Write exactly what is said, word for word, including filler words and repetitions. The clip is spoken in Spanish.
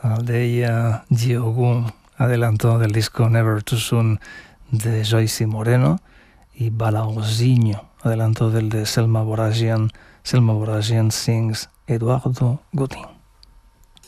Aldeia Giogun, adelanto del disco Never Too Soon de Joyce Moreno, y Balauzinho, adelanto del de Selma Boragian, Selma Boragian Sings Eduardo Godin.